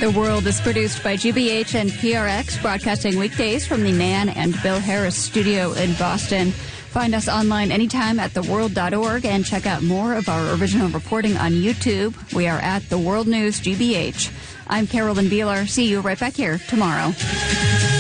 The World is produced by GBH and PRX, broadcasting weekdays from the Nan and Bill Harris studio in Boston. Find us online anytime at theworld.org and check out more of our original reporting on YouTube. We are at The World News GBH. I'm Carolyn Beeler. See you right back here tomorrow.